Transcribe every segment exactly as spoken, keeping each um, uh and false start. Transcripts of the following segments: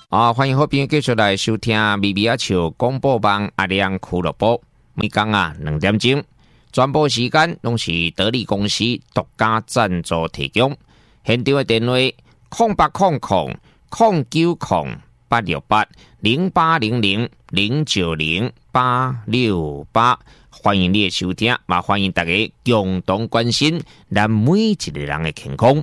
啊，欢迎好朋友继续来收听咪咪啊笑广播网阿亮俱乐部。每天啊两点钟，转播时间拢是得力公司独家赞助提供。现场的电话：空八空空空九空八六八零八零零零九零八六八。欢迎你的收听，嘛欢迎大家共同关心咱每一个人的健康。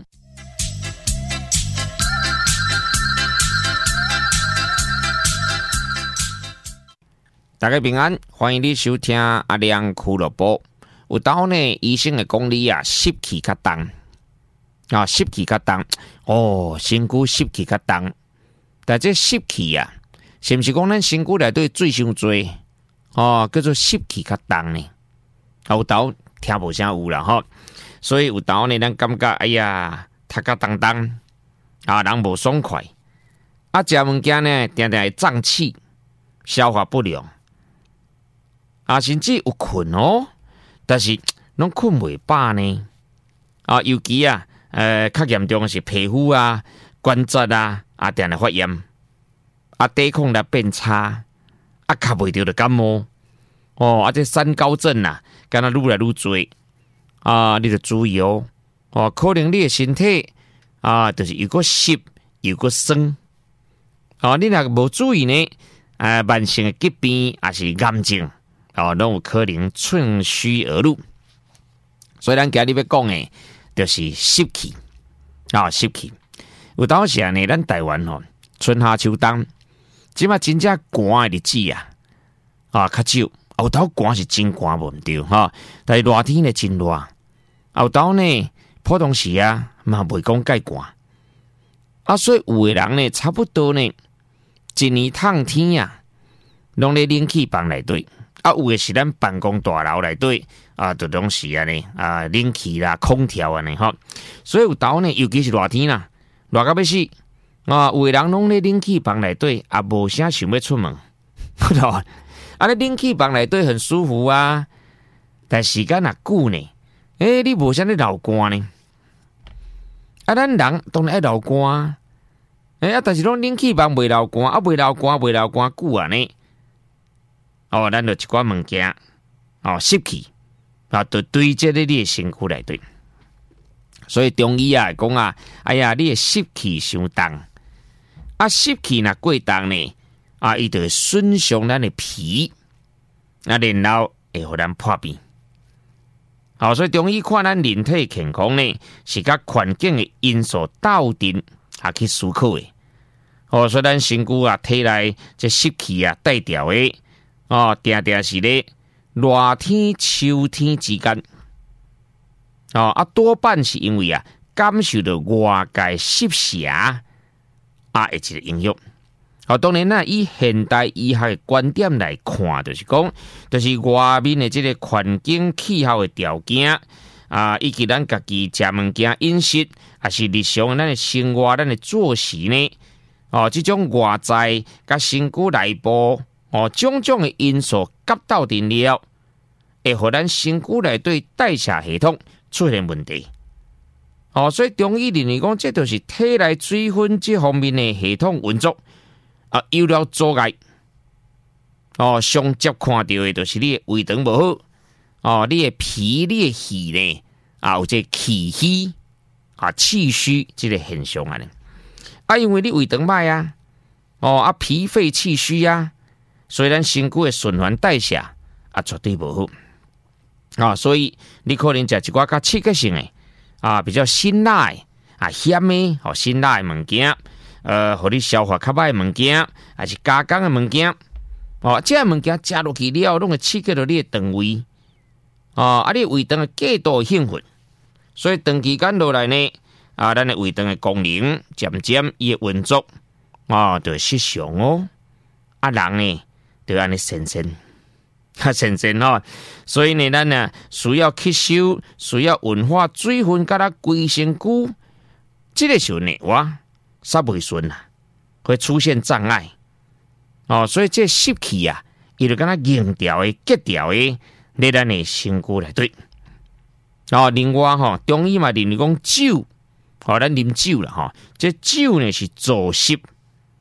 大家平安，欢迎你收听阿亮俱乐部。有当呢，医生的讲你啊，湿气较重啊，湿气较重哦，身躯湿气较重。但这湿气啊，是不是讲咱身躯内底水伤多哦，叫做湿气较重呢？有当听无啥有啦吼，所以有当呢，咱感觉哎呀，头壳重重啊，人无爽快啊，食物件呢，定定会胀气，消化不良。啊，甚至有困哦，但是拢困袂饱呢。啊，尤其啊，呃，较严重的是皮肤啊、关节啊，啊，定定发炎，啊，抵抗力变差，啊，卡袂着就感冒。哦，啊，这三高症啊，敢若愈来愈多啊，你着注意哦。哦，可能你的身体啊，就是又个湿又个酸。哦，你若无注意呢，啊，慢性的疾病也是癌症。哦，拢有可能趁虚而入，所以咱今日要讲的，就是湿气啊，湿气。有当时呢，咱台湾吼，春夏秋冬，即马真正寒的日子啊，啊较少。有当寒是真寒无毋对哈，但是热天呢真热。有当呢，普通时啊，嘛袂讲介寒。啊，所以有的人呢，差不多呢，一年冬天啊，拢咧冷气房内底。啊，有的是咱办公大楼内底啊，就拢是安尼啊，冷气啦、空调安尼吼。所以有当呢，尤其是热天啦，热到要死啊，有的人拢咧冷气房内底，啊，无啥想要出门，啊，咧冷气房内底很舒服啊，但时间也久呢，诶、欸，你无啥咧流汗呢？啊，咱人当然爱流汗啊，诶、欸、啊，但是拢冷气房袂流汗，啊，袂流汗，袂流汗久啊呢？哦，咱就一寡物件，哦，湿气啊，就堆积在你的身躯内底。所以中医啊讲啊，哎呀，你的湿气伤重，啊，湿气若过重呢，啊，伊就会损伤咱的脾，啊，然后会互咱破病。好、哦，所以中医看咱人体健康呢，是甲环境的因素斗阵啊去思考的。哦，所以咱身躯啊，体内这湿气啊带调的。哦，定定是咧热天、秋天之间，哦啊，多半是因为啊，感受到外界湿邪啊的一个影响。哦，当然啦，以现代医学的观点来看，就是讲，就是外面的这个环境气候的条件啊，以及咱家己食物件、饮食，还是日常咱的生活、咱的作息呢，哦，这种外在甲身躯内部。哦，种种的因素夹斗阵了，会互咱身躯内对代谢系统出现问题。哦，所以中医认为讲，这就是体内水分这方面的系统运作啊有了阻碍。哦，上接看到的就是你的胃肠无好，哦，你的脾、你的气呢啊有这气虚啊气虚这个现象啊呢。啊，因为你胃肠歹啊，哦啊脾肺气虚啊。所以咱身躯的循环代谢啊绝对无好啊，所以你可能食一寡较刺激性的啊，比较辛辣的啊、咸的哦辛辣的物件，呃，互你消化较歹的物件，还是加工的物件哦，这物件食落去了，拢会刺激到你的肠胃哦，啊，你胃肠的过度兴奋，所以长期间落来呢啊，咱的胃肠的功能渐渐伊的运作啊，就失常哦，啊，人呢。就安尼神神，哈神神吼，所以呢，咱呢需要吸收，需要运化水分，甲咱规身躯，这个时候呢，哇，煞袂顺啦，会出现障碍哦。所以这湿气啊，伊就敢若硬调的、结调的，在咱的身躯内底。哦，另外吼，中医嘛认为讲酒，哦，咱啉酒啦吼，这酒呢是助湿。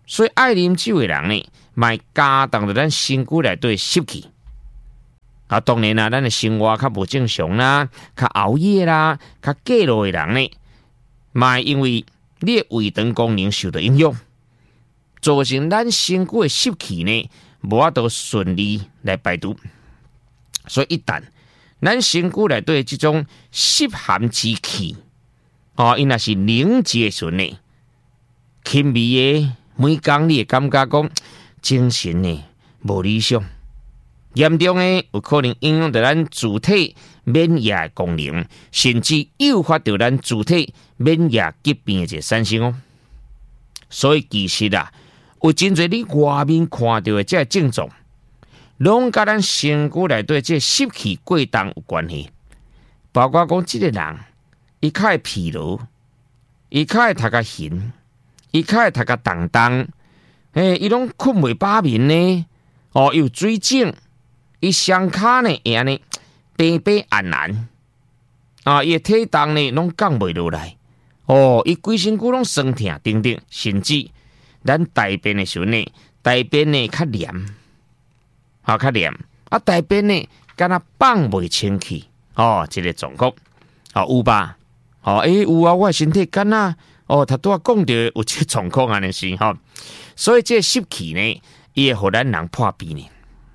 所以爱啉酒的人呢，卖加重着咱身躯内底湿气。啊，当然啦，咱的生活较无正常啦，较熬夜啦，较过劳的人呢，卖因为你的胃肠功能受到影响，造成咱身躯的湿气呢，无法度顺利来排毒。所以一旦咱身躯内底这种湿寒之气，哦，因若是凝结时呢，轻微的每工你会感觉讲精神呢无理想，严重的有可能影响到咱主体免疫的功能，甚至诱发到咱主体免疫疾病的一个产生哦。所以其实啊，有真侪你外面看到的这症状，拢甲咱身躯内底这湿气过重有关系。包括讲这个人，伊较会疲劳，伊较会头壳晕，伊较会头壳重重，诶，伊拢困袂饱眠呢，哦，有水肿，伊双骹呢会安尼白白暗暗，啊，伊体重呢拢降袂落来，哦，伊规身躯拢酸痛等等，甚至咱大便的时候呢，大便呢较黏，啊，较黏，啊，大便呢敢若放袂清气，哦，这个状况，哦，有吧？哦，诶、欸，有啊，我的身体敢若哦，他拄啊讲到有这状况安尼是吼，所以这湿气呢，伊会互咱人破病呢。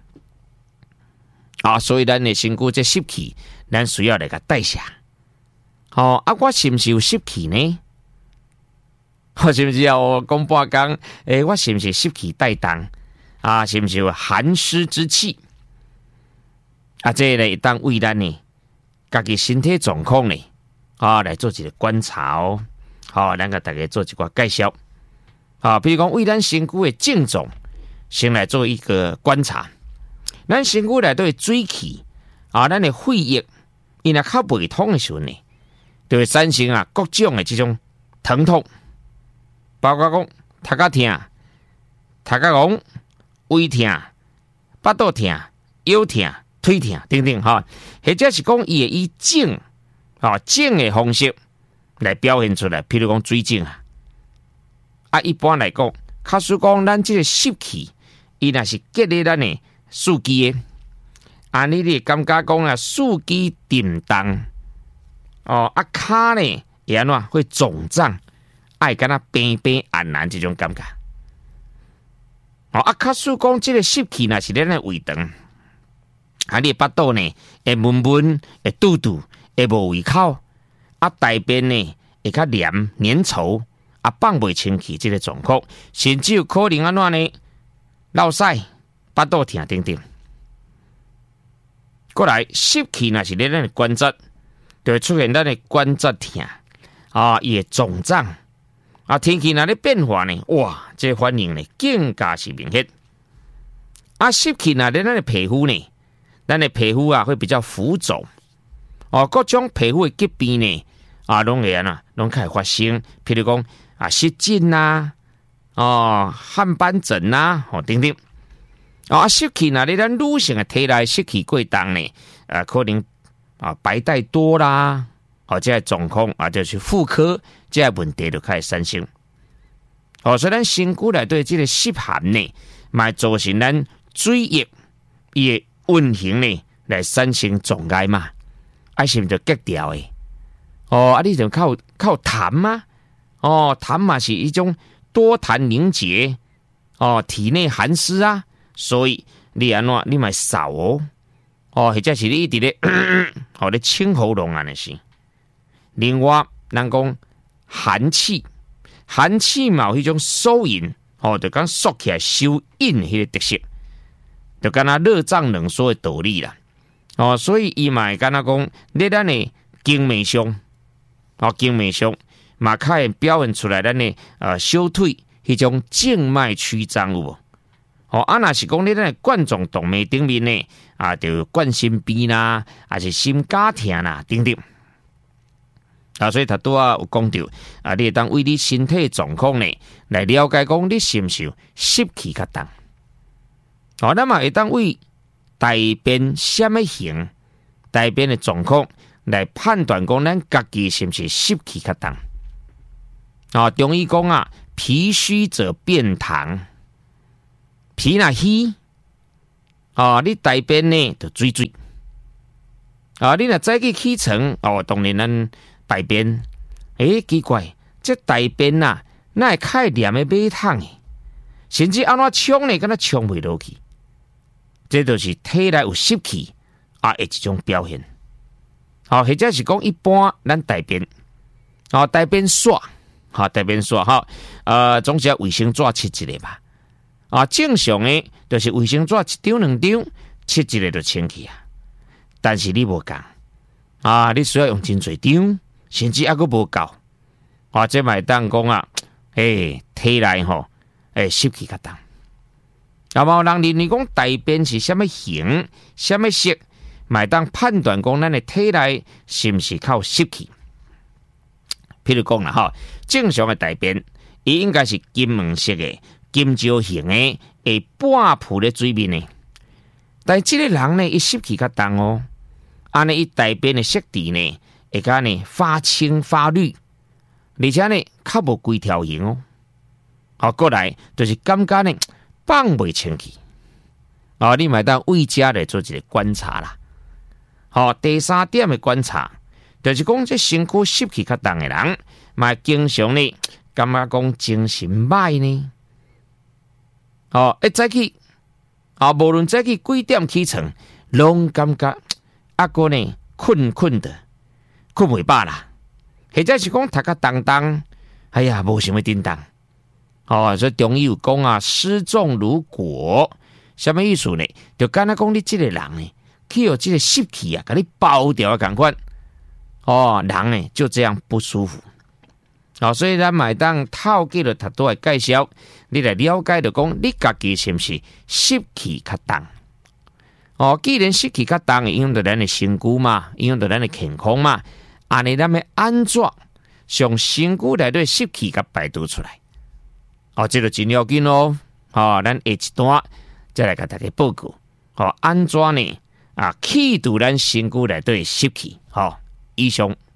啊，所以咱的身躯这湿气，咱需要来个代谢。哦，啊，我是毋是有湿气呢？我是毋是要讲半工？诶、欸，我是毋是湿气带动？啊，是毋是有寒湿之气？啊，这个呢，当为咱呢，家己身体状况呢，啊，来做一个观察哦。好，咱甲大家做一个介绍。啊，比如讲为咱身躯的症状，先来做一个观察。咱身躯内底水气啊，咱的血液，因若较袂通的时候呢，就会产生啊各种的这种疼痛，包括讲头壳痛、头壳红、胃痛、腹肚痛、腰痛、腿痛等等哈，或者是讲伊会以肿啊肿的方式来表现出来，譬如讲水肿啊。啊，一般来讲，假使讲咱这个湿气，伊若是结咧咱的四肢的，啊，你咧感觉讲啊，四肢震动，哦，啊骹呢会安怎会肿胀，爱敢若白白暗暗这种感觉。哦，啊，假使讲这个湿气若是咱的胃肠，啊，你腹肚呢会闷闷，会肚肚，会无胃口，啊，大便呢会较黏粘稠。啊，放袂清气这个状况，甚至有可能安怎呢？落屎、腹肚痛等等。过来，湿气若是咱的关节，就会出现咱的关节痛啊，伊会肿胀啊。天气若咧变化呢，哇，这反应呢更加是明显。啊，湿气若咧咱的皮肤呢，咱的皮肤啊会比较浮肿哦，各种皮肤的疾病呢啊，拢会安怎，拢开始发生，譬如讲。啊，湿疹呐，哦，汗斑疹呐，哦，等等，啊，湿气呐，你咱女性的体内湿气过重呢，啊，可能啊白带多啦，哦，这个状况啊，就是妇科这个问题就开始产生。哦，所以咱身躯内对这个湿寒呢，嘛造成咱水液伊的运行呢，来产生障碍嘛，啊，是毋是就隔掉的？哦，啊，你就靠靠痰吗？哦，痰嘛是一种多痰凝结，哦，体内寒湿啊，所以你安怎你咪少哦，哦，或者是你一直咧，哦，咧清喉咙安尼是。另外，咱讲寒气，寒气嘛有迄种收引，哦，就讲缩起来收引迄个特色，就敢若热胀冷缩的道理啦。哦，所以伊嘛会敢若讲，咧咱的经脉上，哦，经脉上。嘛，较会表现出来咱的呃小腿迄种静脉曲张有无？哦，啊，若是讲你咱的冠状动脉顶面呢，啊，就有冠心病啦，还是心绞痛啦等等。啊，所以他拄啊有讲到啊，你会当为你身体状况呢来了解讲你是毋是有湿气较重。哦，咱嘛会当为大便什么型、大便的状况来判断讲咱家己是毋是湿气较重。啊，中医讲啊， 脾虚者便溏，脾若虚，哦，你大便呢就水水。啊，你若早起起床，哦，当然咱大便，诶，奇怪，这大便呐、啊，那会开黏的马桶诶，甚至安怎冲呢，敢若冲袂落去，这就是体内有湿气啊的一种表现。好、哦，或者是讲一般咱大便，哦，大便刷，好、哦，大便刷，哈、哦，呃，总是要卫生纸拭一个吧。啊，正常诶，就是卫生纸一张两张，拭一个就清去啊。但是你无够啊！你需要用真侪张，甚至还佫无够啊！这卖当讲啊，诶，体内吼，诶，湿气较重。啊，无人认为讲大便是什么形、什么色，卖当判断讲咱的体内是毋是靠湿气。譬如讲啦，吼，正常的大便，伊应该是金黄色的、金蕉形的，会半浮咧水面的。但是这个人呢，伊湿气较重哦。安尼，伊大便的色地呢，会甲呢发青发绿，而且呢较无规条形哦。好，过来就是感觉呢放袂清气。哦，你买当为家来做一个观察啦。好，第三点的观察，就是讲这身躯湿气较重的人，嘛经常呢感觉讲精神歹呢。哦，一早起，啊，无论早起几点起床，拢感觉。啊个呢，困困的，困袂饱啦，或者是讲头壳重重，哎呀，无想要叮当。哦，所以中医有讲啊，湿重如裹，什么意思呢？就敢若讲你这个人呢，去有这个湿气啊，给你包掉啊，感觉哦，人呢就这样不舒服。哦，所以咱买当透过了太多的介绍，你来了解就讲你家己是不是湿气较重。哦，既然湿气较重，影响到咱的身躯嘛，影响到咱的健康嘛，安尼咱要安怎从身躯内底湿气甲排除出来？哦，这就真要紧咯。哦，咱下一段再来甲大家报告。哦，安怎呢？啊，去除咱身躯内底湿气。好、哦，以上。